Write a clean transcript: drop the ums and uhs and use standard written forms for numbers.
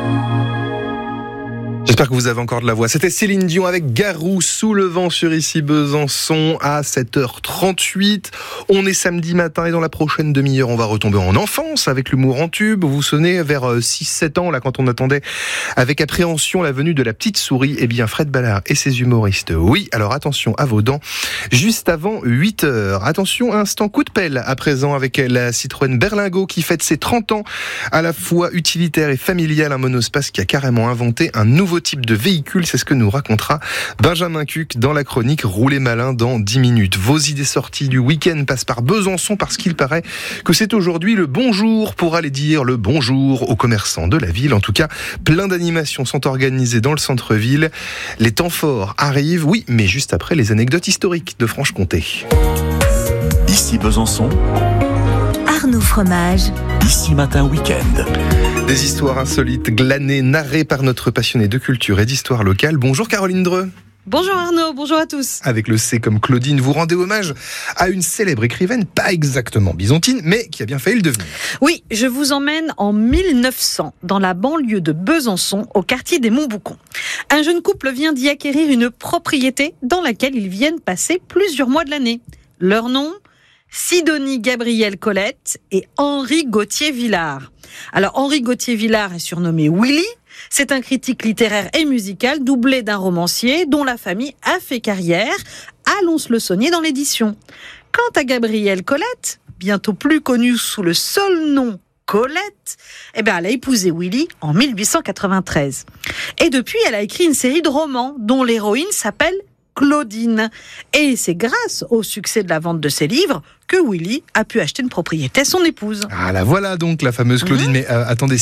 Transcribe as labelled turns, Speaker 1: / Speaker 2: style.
Speaker 1: J'espère que vous avez encore de la voix. C'était Céline Dion avec Garou sous le vent sur ici Besançon à 7h38. On est samedi matin et dans la prochaine demi-heure, on va retomber en enfance avec l'humour en tube. Vous vous souvenez, vers 6-7 ans, là, quand on attendait avec appréhension la venue de la petite souris, eh bien, Fred Ballard et ses humoristes. Oui, alors attention à vos dents. Juste avant 8h. Attention, instant coup de pelle à présent avec la Citroën Berlingo qui fête ses 30 ans, à la fois utilitaire et familial, un monospace qui a carrément inventé un nouveau type de véhicule, c'est ce que nous racontera Benjamin Cuc dans la chronique Roulez malin dans 10 minutes. Vos idées sorties du week-end passent par Besançon parce qu'il paraît que c'est aujourd'hui le bonjour pour aller dire le bonjour aux commerçants de la ville. En tout cas, plein d'animations sont organisées dans le centre-ville. Les temps forts arrivent, oui, mais juste après les anecdotes historiques de Franche-Comté.
Speaker 2: Ici Besançon,
Speaker 3: Arnaud Fromage.
Speaker 2: Ici Matin Week-end.
Speaker 1: Des histoires insolites, glanées, narrées par notre passionné de culture et d'histoire locale. Bonjour Caroline Dreux.
Speaker 4: Bonjour Arnaud, bonjour à tous.
Speaker 1: Avec le C comme Claudine, vous rendez hommage à une célèbre écrivaine, pas exactement byzantine, mais qui a bien failli le devenir.
Speaker 4: Oui, je vous emmène en 1900, dans la banlieue de Besançon, au quartier des Montboucons. Un jeune couple vient d'y acquérir une propriété dans laquelle ils viennent passer plusieurs mois de l'année. Leur nom ? Sidonie Gabrielle Colette et Henri Gauthier-Villard. Alors Henri Gauthier-Villard est surnommé Willy. C'est un critique littéraire et musical doublé d'un romancier dont la famille a fait carrière à Lons-le-Saunier dans l'édition. Quant à Gabrielle Colette, bientôt plus connue sous le seul nom Colette, elle a épousé Willy en 1893. Et depuis, elle a écrit une série de romans dont l'héroïne s'appelle Claudine. Et c'est grâce au succès de la vente de ses livres que Willy a pu acheter une propriété à son épouse.
Speaker 1: Ah la voilà donc la fameuse Claudine. Mais attendez,